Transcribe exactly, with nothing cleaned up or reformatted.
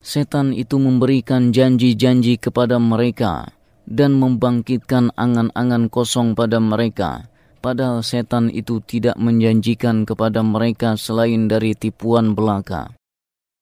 Setan itu memberikan janji-janji kepada mereka dan membangkitkan angan-angan kosong pada mereka, padahal setan itu tidak menjanjikan kepada mereka selain dari tipuan belaka.